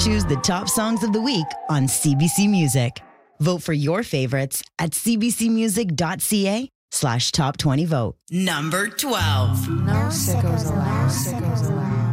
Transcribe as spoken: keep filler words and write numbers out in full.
choose the top songs of the week on C B C Music. Vote for your favorites at cbcmusic.ca slash top 20 vote. Number twelve. No sickos allowed. No sickos allowed.